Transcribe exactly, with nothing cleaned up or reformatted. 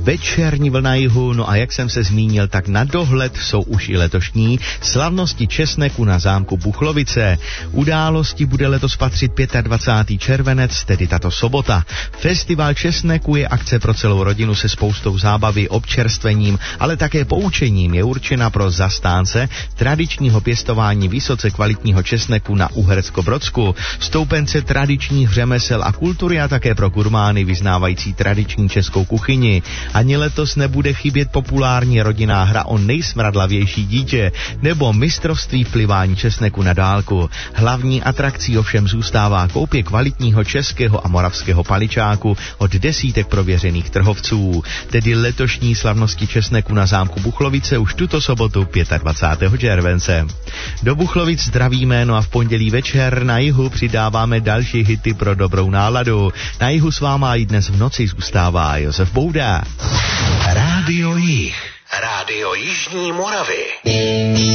Večerní vlna jihu, no a jak jsem se zmínil, tak na dohled jsou už i letošní slavnosti česneku na zámku Buchlovice. Události bude letos patřit dvacátého pátého červenec, tedy tato sobota. Festival česneku je akce pro celou rodinu se spoustou zábavy, občerstvením, ale také poučením. Je určena pro zastánce tradičního pěstování vysoce kvalitního česneku na Uhersko-Brodsku, stoupence tradičních řemesel a kultury a také pro gurmány vyznávající tradiční českou kuchyni. Ani letos nebude chybět populární rodinná hra o nejsmradlavější dítě nebo mistrovství v plivání česneku na dálku. Hlavní atrakcí ovšem zůstává koupě kvalitního českého a moravského paličáku od desítek prověřených trhovců. Tedy letošní slavnosti česneku na zámku Buchlovice už tuto sobotu dvacátého pátého července. Do Buchlovic zdravíme, no a v pondělí večer na jihu přidáváme další hity pro dobrou náladu. Na jihu s váma i dnes v noci zůstává Josef Bouda. Rádio Jih. Rádio Jižní Moravy.